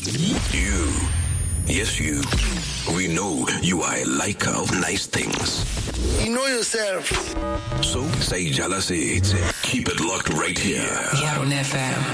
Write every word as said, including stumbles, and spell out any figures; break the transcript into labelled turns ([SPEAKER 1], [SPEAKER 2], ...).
[SPEAKER 1] You, yes you, we know you are a liker of nice things.
[SPEAKER 2] You know yourself.
[SPEAKER 1] So, say jealousy, keep it locked right here.
[SPEAKER 3] Yaron F M.